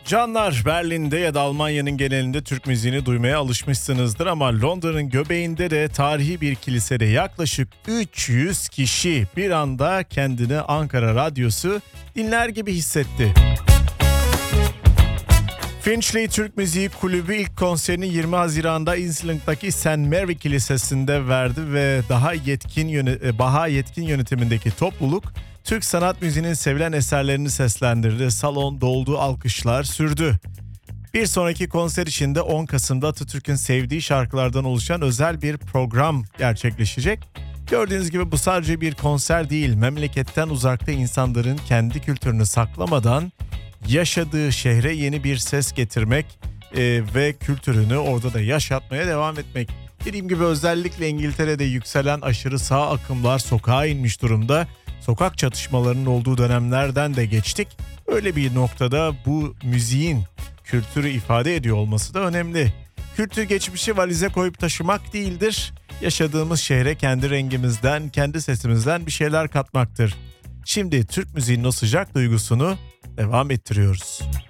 Canlar, Berlin'de ya da Almanya'nın genelinde Türk müziğini duymaya alışmışsınızdır ama Londra'nın göbeğinde de tarihi bir kilisede yaklaşık 300 kişi bir anda kendini Ankara Radyosu dinler gibi hissetti. Finchley Türk Müziği Kulübü ilk konserini 20 Haziran'da Islington'daki St. Mary Kilisesi'nde verdi ve Baha Yetkin yönetimindeki topluluk Türk sanat müziğinin sevilen eserlerini seslendirdi. Salon doldu, alkışlar sürdü. Bir sonraki konser için de 10 Kasım'da Atatürk'ün sevdiği şarkılardan oluşan özel bir program gerçekleşecek. Gördüğünüz gibi bu sadece bir konser değil, memleketten uzakta insanların kendi kültürünü saklamadan yaşadığı şehre yeni bir ses getirmek ve kültürünü orada da yaşatmaya devam etmek. Dediğim gibi özellikle İngiltere'de yükselen aşırı sağ akımlar sokağa inmiş durumda. Sokak çatışmalarının olduğu dönemlerden de geçtik. Öyle bir noktada bu müziğin kültürü ifade ediyor olması da önemli. Kültür geçmişi valize koyup taşımak değildir. Yaşadığımız şehre kendi rengimizden, kendi sesimizden bir şeyler katmaktır. Şimdi Türk müziğinin o sıcak duygusunu devam ettiriyoruz.